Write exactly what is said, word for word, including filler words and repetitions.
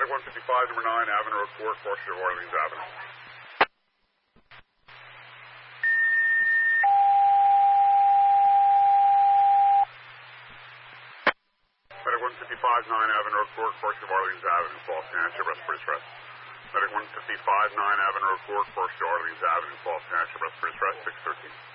one fifty-five, number nine, Avenue Road four, portion of Orleans Avenue. Medic one fifty-five, nine, Avenue Road four, portion of Orleans Avenue, Falls Township, respiratory stress. Medic one fifty-five, nine, Avenue Road four, portion of Orleans Avenue, Falls Township, respiratory stress, six thirteen.